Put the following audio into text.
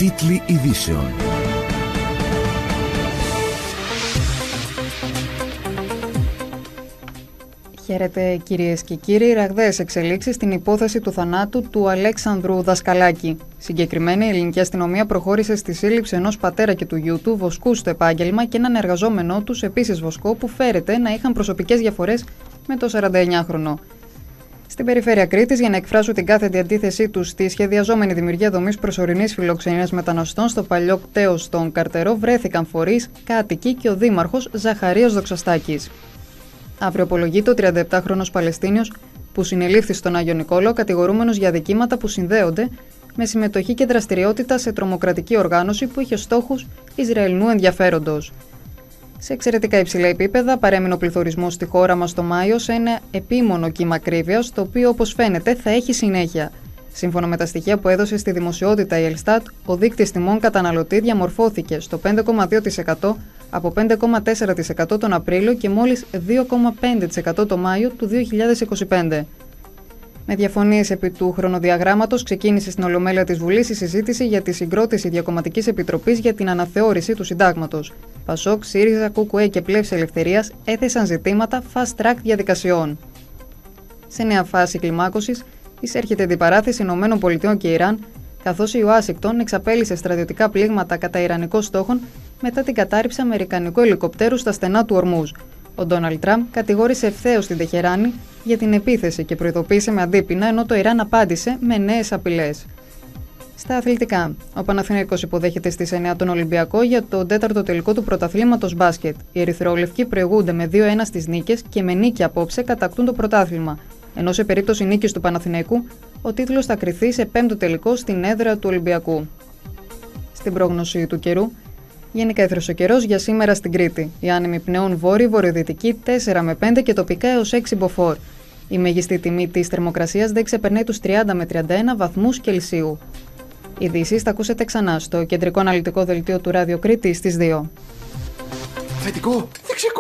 Τίτλοι ειδήσεων. Χαίρετε κυρίες και κύριοι. Ραγδαίες εξελίξεις στην υπόθεση του θανάτου του Αλέξανδρου Δασκαλάκη. Συγκεκριμένα, η ελληνική αστυνομία προχώρησε στη σύλληψη ενός πατέρα και του γιού του, βοσκού στο επάγγελμα, και έναν εργαζόμενό τους, επίσης βοσκό, που φέρεται να είχαν προσωπικές διαφορές με το 49χρονο. Στην περιφέρεια Κρήτης, για να εκφράσουν την κάθετη αντίθεσή τους στη σχεδιαζόμενη δημιουργία δομής προσωρινής φιλοξενίας μεταναστών στο παλιό κτέος στον Καρτερό, βρέθηκαν φορείς, κάτοικοι και ο δήμαρχος Ζαχαρίας Δοξαστάκης. Αύριο απολογείται ο 37χρονος Παλαιστίνιος που συνελήφθη στον Άγιο Νικόλαο, κατηγορούμενος για αδικήματα που συνδέονται με συμμετοχή και δραστηριότητα σε τρομοκρατική οργάνωση που είχε στόχους Ισραηλινού ενδιαφέροντος. Σε εξαιρετικά υψηλά επίπεδα παρέμεινε ο πληθωρισμός στη χώρα μας το Μάιο σε ένα επίμονο κύμα ακρίβειας, το οποίο όπως φαίνεται θα έχει συνέχεια. Σύμφωνα με τα στοιχεία που έδωσε στη δημοσιότητα η Ελστάτ, ο δείκτης τιμών καταναλωτή διαμορφώθηκε στο 5,2% από 5,4% τον Απρίλιο και μόλις 2,5% το Μάιο του 2025. Με διαφωνίες επί του χρονοδιαγράμματος, ξεκίνησε στην Ολομέλεια της Βουλής η συζήτηση για τη συγκρότηση Διακομματικής Επιτροπής για την αναθεώρηση του Συντάγματος. Πασόκ, ΣΥΡΙΖΑ, ΚΚΕ και Πλεύση Ελευθερίας έθεσαν ζητήματα fast-track διαδικασιών. Σε νέα φάση κλιμάκωσης εισέρχεται η αντιπαράθεση ΗΠΑ και Ιράν, καθώς η Ουάσιγκτον εξαπέλυσε στρατιωτικά πλήγματα κατά Ιρανικών στόχων μετά την κατάρριψη αμερικανικού ελικοπτέρου στα στενά του Ορμούζ. Ο Ντόναλντ Τραμπ κατηγόρησε ευθέως την Τεχεράνη για την επίθεση και προειδοποίησε με αντίπεινα, ενώ το Ιράν απάντησε με νέες απειλές. Στα αθλητικά, ο Παναθηναϊκός υποδέχεται στις 9 τον Ολυμπιακό για το 4ο τελικό του πρωταθλήματος μπάσκετ. Οι ερυθρόλευκοι προηγούνται με 2-1 στις νίκες και με νίκη απόψε κατακτούν το πρωτάθλημα. Ενώ σε περίπτωση νίκης του Παναθηναϊκού, ο τίτλος θα κριθεί σε 5ο τελικό στην έδρα του Ολυμπιακού. Στην πρόγνωση του καιρού, γενικά έθρος ο καιρός για σήμερα στην Κρήτη. Η άνεμη πνέων βόρειο-βορειοδυτική 4 με 5 και τοπικά έως 6 μποφόρ. Η μέγιστη τιμή της θερμοκρασίας δεν ξεπερνάει τους 30 με 31 βαθμούς Κελσίου. Ειδήσεις θα ακούσετε ξανά στο κεντρικό αναλυτικό δελτίο του Ράδιο Κρήτη στις 2. Θετικό, δεξικό.